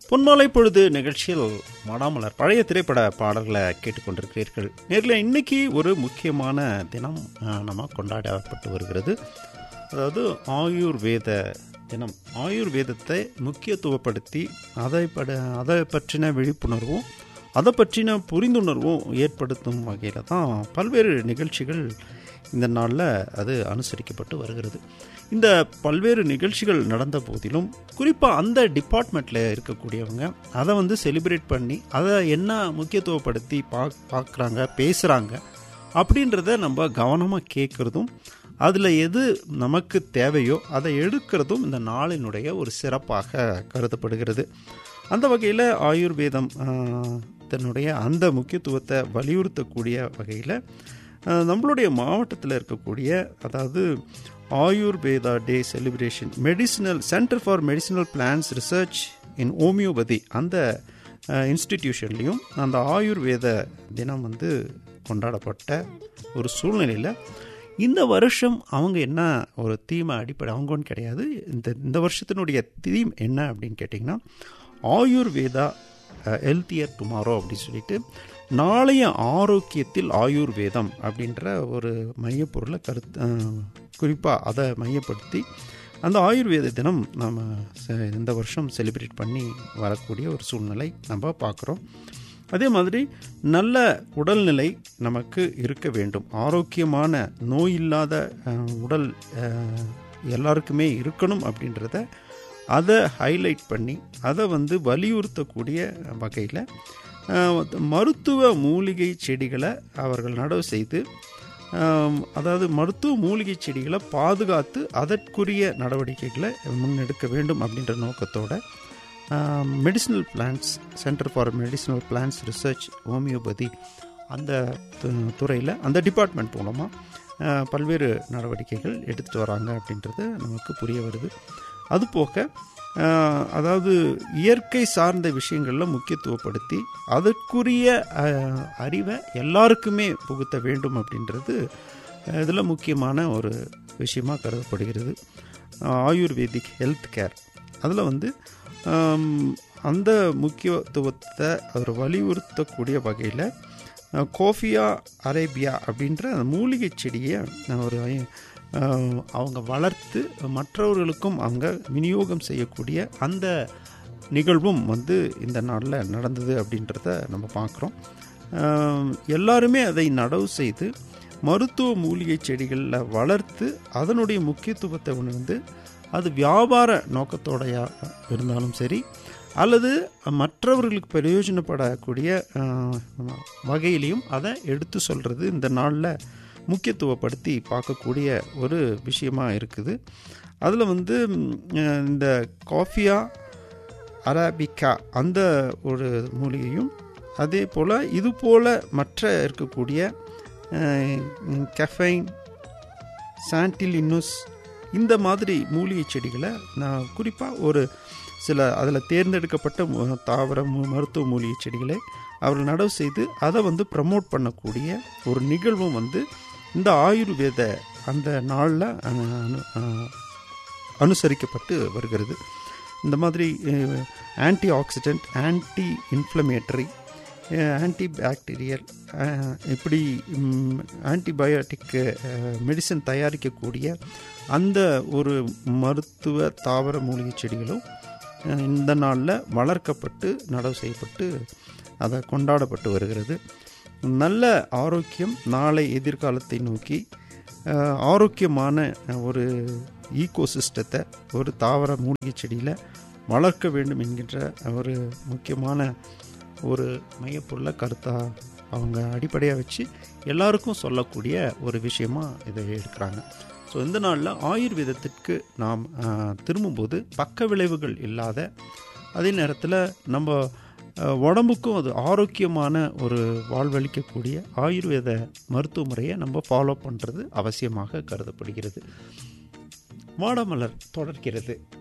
பொன்மாலை பொழுது நிகழ்ச்சியில் மாடாமலர் பழைய திரைப்பட பாடல்களை கேட்டுக்கொண்டிருக்கிறீர்கள். நேரில் இன்னைக்கு ஒரு முக்கியமான தினம் நம்ம கொண்டாடப்பட்டு வருகிறது. அதாவது ஆயுர்வேத தினம். ஆயுர்வேதத்தை முக்கியத்துவப்படுத்தி அதை பற்றின விழிப்புணர்வும் அதை பற்றின புரிந்துணர்வும் ஏற்படுத்தும் வகையில் தான் பல்வேறு நிகழ்ச்சிகள் இந்த நாளில் அது அனுசரிக்கப்பட்டு வருகிறது. இந்த பல்வேறு நிகழ்ச்சிகள் நடந்த போதிலும் குறிப்பாக அந்த டிபார்ட்மெண்ட்டில் இருக்கக்கூடியவங்க அதை செலிப்ரேட் பண்ணி அதை என்ன முக்கியத்துவப்படுத்தி பார்க்குறாங்க, பேசுகிறாங்க அப்படின்றத நம்ம கவனமாக கேட்குறதும், அதில் எது நமக்கு தேவையோ அதை எடுக்கிறதும் இந்த நாளினுடைய ஒரு சிறப்பாக கருதப்படுகிறது. அந்த வகையில் ஆயுர்வேதம் தன்னுடைய அந்த முக்கியத்துவத்தை வலியுறுத்தக்கூடிய வகையில் நம்மளுடைய மாவட்டத்தில் இருக்கக்கூடிய, அதாவது Ayurveda day celebration medicinal centre for medicinal plans research in homeopathy அந்த இன்ஸ்டிடியூஷன்லேயும் அந்த ஆயுர்வேத தினம் கொண்டாடப்பட்ட ஒரு சூழ்நிலையில் இந்த வருஷம் அவங்க என்ன ஒரு தீமை அடிப்படை அவங்கன்னு கிடையாது. இந்த வருஷத்தினுடைய தீம் என்ன அப்படின்னு கேட்டிங்கன்னா, ஆயுர்வேதா ஹெல்த்தியர் டுமாரோ அப்படின்னு சொல்லிட்டு நாளைய ஆரோக்கியத்தில் ஆயுர்வேதம் அப்படின்ற ஒரு மையப்பொருளை குறிப்பாக அதை மையப்படுத்தி அந்த ஆயுர்வேத தினம் நம்ம இந்த வருஷம் செலிப்ரேட் பண்ணி வரக்கூடிய ஒரு சூழ்நிலை நம்ம பார்க்குறோம். அதே மாதிரி நல்ல உடல்நிலை நமக்கு இருக்க வேண்டும். ஆரோக்கியமான நோய் இல்லாத உடல் எல்லாருக்குமே இருக்கணும் அப்படின்றத அதை ஹைலைட் பண்ணி அதை வலியுறுத்தக்கூடிய வகையில் மருத்துவ மூலிகை செடிகளை அவர்கள் நடவு செய்து, அதாவது மருத்துவ மூலிகை செடிகளை பாதுகாத்து அதற்குரிய நடவடிக்கைகளை முன்னெடுக்க வேண்டும் அப்படின்ற நோக்கத்தோட medicinal plans centre for medicinal plans research homeopathy அந்த துறையில் அந்த டிபார்ட்மெண்ட் மூலமாக பல்வேறு நடவடிக்கைகள் எடுத்துகிட்டு வராங்க அப்படின்றது நமக்கு புரிய வருது. அதுபோக அதாவது இயற்கை சார்ந்த விஷயங்களில் முக்கியத்துவப்படுத்தி அதற்குரிய அறிவை எல்லாருக்குமே புகுத்த வேண்டும் அப்படின்றது இதில் முக்கியமான ஒரு விஷயமாக கருதப்படுகிறது. ஆயுர்வேதிக் ஹெல்த் கேர் அதில் அந்த முக்கியத்துவத்தை அவர் வலியுறுத்தக்கூடிய வகையில் கோஃபியா அரேபியா அப்படின்ற அந்த மூலிகை செடியை ஒரு அவங்க வளர்த்து மற்றவர்களுக்கும் அவங்க விநியோகம் செய்யக்கூடிய அந்த நிகழ்வும் இந்த நாளில் நடந்தது அப்படின்றத நம்ம பார்க்குறோம். எல்லாருமே அதை நடவு செய்து மருத்துவ மூலிகை செடிகளில் வளர்த்து அதனுடைய முக்கியத்துவத்தை அது வியாபார நோக்கத்தோடையா இருந்தாலும் சரி, அல்லது மற்றவர்களுக்கு பிரயோஜனப்படக்கூடிய வகையிலையும் அதை எடுத்து சொல்கிறது இந்த நாளில் முக்கியத்துவப்படுத்தி பார்க்கக்கூடிய ஒரு விஷயமா இருக்குது. அதில் இந்த காஃபியா அரபிகா அந்த ஒரு மூலிகையும், அதே போல் இது போல் மற்ற இருக்கக்கூடிய கெஃபைன், சாண்டிலினுஸ் இந்த மாதிரி மூலிகை செடிகளை நான் குறிப்பாக ஒரு சில அதில் தேர்ந்தெடுக்கப்பட்ட தாவர மருத்துவ மூலிகை செடிகளை அவர்கள் நடவு செய்து அதை ப்ரமோட் பண்ணக்கூடிய ஒரு நிகழ்வும் இந்த ஆயுர்வேத அந்த நாளில் அனுசரிக்கப்பட்டு வருகிறது. இந்த மாதிரி anti accident, anti inflammatory, anti bacterial, இப்படி ஆன்டிபயோட்டிக் மெடிசன் தயாரிக்கக்கூடிய அந்த ஒரு மருத்துவ தாவர மூலிகை செடிகளும் இந்த நாளில் வளர்க்கப்பட்டு நடவு செய்யப்பட்டு அதை கொண்டாடப்பட்டு வருகிறது. நல்ல ஆரோக்கியம் நாளை எதிர்காலத்தை நோக்கி ஆரோக்கியமான ஒரு ஈகோசிஸ்டத்தை ஒரு தாவர மூலிகை செடியில் வளர்க்க வேண்டும் என்கின்ற ஒரு முக்கியமான ஒரு மையப்புள்ள கருத்தாக அவங்க அடிப்படையாக வச்சு எல்லாருக்கும் சொல்லக்கூடிய ஒரு விஷயமாக இதை எடுக்கிறாங்க. ஸோ இந்த நாளில் ஆயுர்வேதத்திற்கு நாம் திரும்பும்போது பக்க விளைவுகள் இல்லாத, அதே நேரத்தில் நம்ம உடம்புக்கும் அது ஆரோக்கியமான ஒரு வாழ்வளிக்கக்கூடிய ஆயுர்வேத மருத்துவ முறையை நம்ம ஃபாலோ பண்ணுறது அவசியமாக கருதப்படுகிறது. மாடமலர் தொடர்கிறது.